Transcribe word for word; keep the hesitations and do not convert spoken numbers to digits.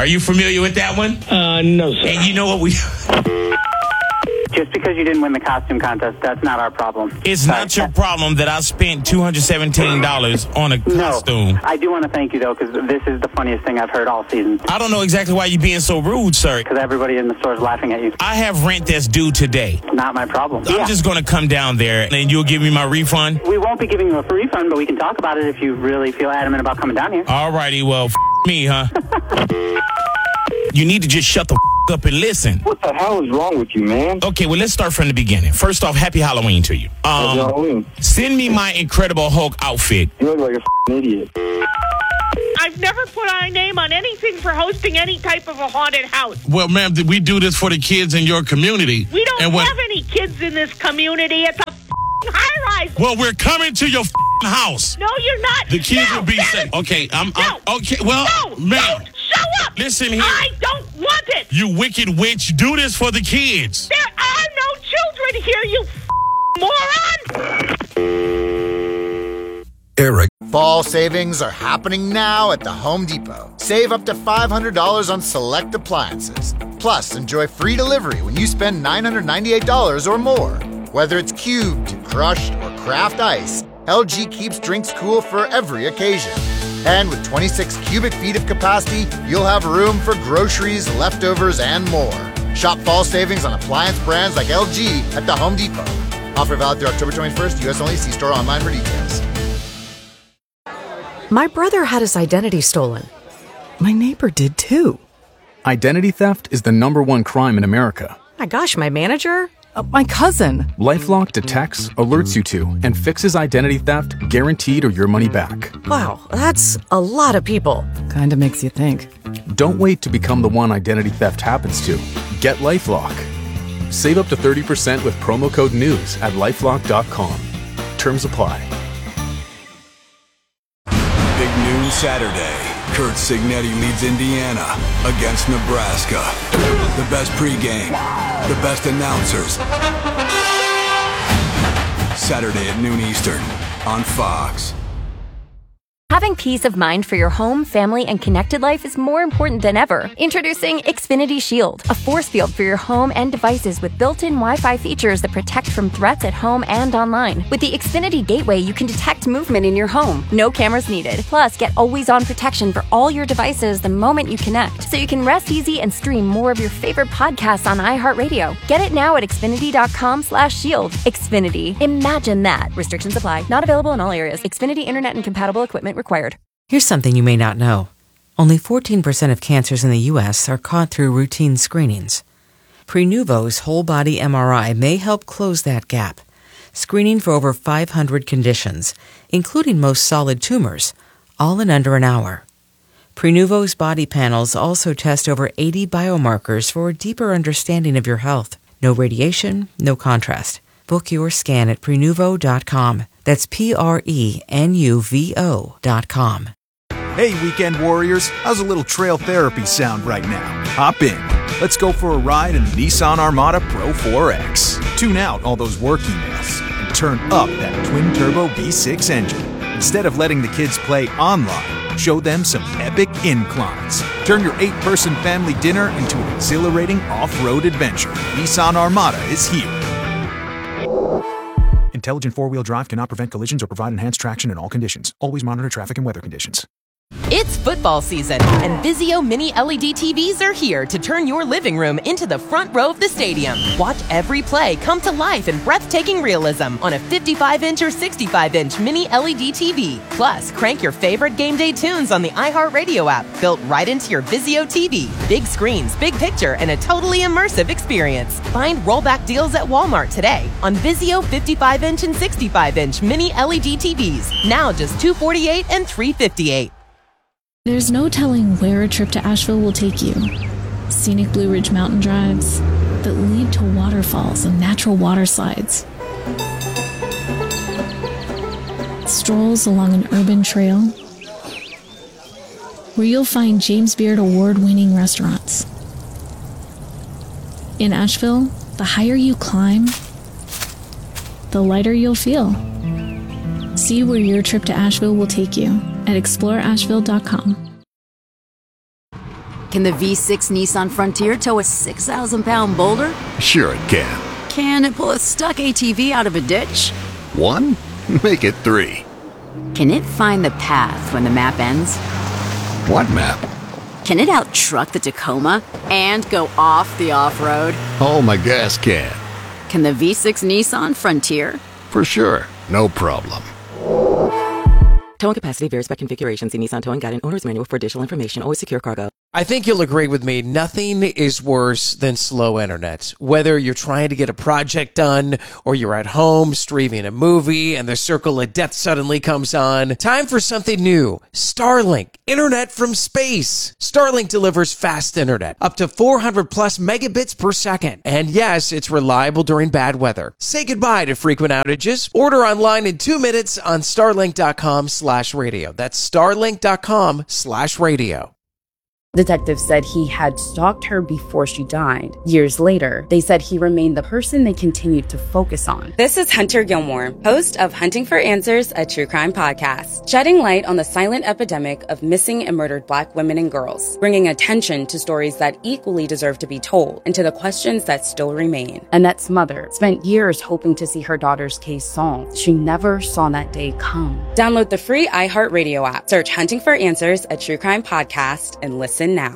Are you familiar with that one? Uh, no, sir. And you know what we... Just because you didn't win the costume contest, that's not our problem. It's Sorry. not your problem that I spent two hundred seventeen dollars on a costume. No, I do want to thank you, though, because this is the funniest thing I've heard all season. I don't know exactly why you're being so rude, sir. Because everybody in the store is laughing at you. I have rent that's due today. Not my problem. I'm yeah. just going to come down there, and you'll give me my refund? We won't be giving you a refund, but we can talk about it if you really feel adamant about coming down here. All righty, well, f*** me, huh? You need to just shut the f*** up and listen. What the hell is wrong with you, man? Okay, well, let's start from the beginning. First off, happy Halloween to you. Um, happy Halloween. Send me my Incredible Hulk outfit. You look like a f***ing idiot. I've never put our name on anything for hosting any type of a haunted house. Well, ma'am, we do this for the kids in your community. We don't and when, have any kids in this community. It's a f***ing high-rise. Well, we're coming to your f***ing house. No, you're not. The kids no, will be safe. Okay, I'm, I'm... No. Okay, well, no, ma'am. Don't show up. Listen here. I don't want it. You wicked witch, do this for the kids. There are no children here, you f***ing moron. Eric. Fall savings are happening now at the Home Depot. Save up to five hundred dollars on select appliances. Plus, enjoy free delivery when you spend nine hundred ninety-eight dollars or more. Whether it's cubed, crushed, or craft ice, L G keeps drinks cool for every occasion. And with twenty-six cubic feet of capacity, you'll have room for groceries, leftovers, and more. Shop fall savings on appliance brands like L G at the Home Depot. Offer valid through October twenty-first, U S only. See store online for details. My brother had his identity stolen. My neighbor did too. Identity theft is the number one crime in America. My gosh, my manager? Uh, my cousin. LifeLock detects, alerts you to, and fixes identity theft guaranteed or your money back. Wow, that's a lot of people. Kinda makes you think. Don't wait to become the one identity theft happens to. Get LifeLock. Save up to thirty percent with promo code NEWS at lifelock dot com. Terms apply. Big noon Saturday. Curt Cignetti leads Indiana against Nebraska. The best pregame, the best announcers. Saturday at noon Eastern on Fox. Having peace of mind for your home, family, and connected life is more important than ever. Introducing Xfinity Shield, a force field for your home and devices with built-in Wi-Fi features that protect from threats at home and online. With the Xfinity Gateway, you can detect movement in your home. No cameras needed. Plus, get always-on protection for all your devices the moment you connect, so you can rest easy and stream more of your favorite podcasts on iHeartRadio. Get it now at Xfinity.com slash shield. Xfinity. Imagine that. Restrictions apply. Not available in all areas. Xfinity Internet and compatible equipment required. Here's something you may not know. Only fourteen percent of cancers in the U S are caught through routine screenings. Prenuvo's whole-body M R I may help close that gap, screening for over five hundred conditions, including most solid tumors, all in under an hour. Prenuvo's body panels also test over eighty biomarkers for a deeper understanding of your health. No radiation, no contrast. Book your scan at Prenuvo dot com. That's P R E N U V O dot com. Hey, weekend warriors, how's a little trail therapy sound right now? Hop in. Let's go for a ride in the Nissan Armada Pro four X. Tune out all those work emails and turn up that twin-turbo V six engine. Instead of letting the kids play online, show them some epic inclines. Turn your eight-person family dinner into an exhilarating off-road adventure. Nissan Armada is here. Intelligent four-wheel drive cannot prevent collisions or provide enhanced traction in all conditions. Always monitor traffic and weather conditions. It's football season, and Vizio Mini L E D T Vs are here to turn your living room into the front row of the stadium. Watch every play come to life in breathtaking realism on a fifty-five inch or sixty-five inch Mini L E D T V. Plus, crank your favorite game day tunes on the iHeartRadio app, built right into your Vizio T V. Big screens, big picture, and a totally immersive experience. Find rollback deals at Walmart today on Vizio fifty-five inch and sixty-five inch Mini L E D T Vs. Now just two hundred forty-eight dollars and three hundred fifty-eight dollars. There's no telling where a trip to Asheville will take you. Scenic Blue Ridge mountain drives that lead to waterfalls and natural water slides. Strolls along an urban trail where you'll find James Beard award-winning restaurants. In Asheville, the higher you climb, the lighter you'll feel. See where your trip to Asheville will take you at explore asheville dot com. Can the V six Nissan Frontier tow a six thousand pound boulder? Sure it can. Can it pull a stuck A T V out of a ditch? One? Make it three. Can it find the path when the map ends? What map? Can it out-truck the Tacoma and go off the off-road? Oh, my gas can. Can the V six Nissan Frontier? For sure. No problem. Towing capacity varies by configuration. See Nissan Towing Guide and Owner's Manual for additional information. Always secure cargo. I think you'll agree with me. Nothing is worse than slow internet. Whether you're trying to get a project done or you're at home streaming a movie and the circle of death suddenly comes on. Time for something new. Starlink. Internet from space. Starlink delivers fast internet. Up to four hundred plus megabits per second. And yes, it's reliable during bad weather. Say goodbye to frequent outages. Order online in two minutes on starlink.com slash radio. That's starlink.com slash radio. Detectives said he had stalked her before she died. Years later, they said he remained the person they continued to focus on. This is Hunter Gilmore, host of Hunting for Answers, a true crime podcast, shedding light on the silent epidemic of missing and murdered Black women and girls, bringing attention to stories that equally deserve to be told and to the questions that still remain. Annette's mother spent years hoping to see her daughter's case solved. She never saw that day come. Download the free iHeartRadio app, search Hunting for Answers, a true crime podcast, and listen now.